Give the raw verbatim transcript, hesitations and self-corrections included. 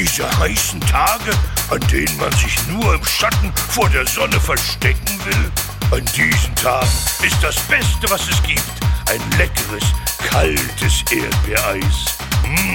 Diese heißen Tage, an denen man sich nur im Schatten vor der Sonne verstecken will. An diesen Tagen ist das Beste, was es gibt, ein leckeres, kaltes Erdbeereis. Mmh.